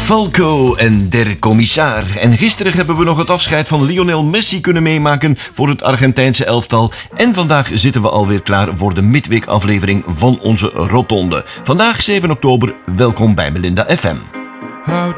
Falco en Der Commissar. En gisteren hebben we nog het afscheid van Lionel Messi kunnen meemaken voor het Argentijnse elftal. En vandaag zitten we alweer klaar voor de midweekaflevering van onze Rotonde. Vandaag 7 oktober, welkom bij Melinda FM. How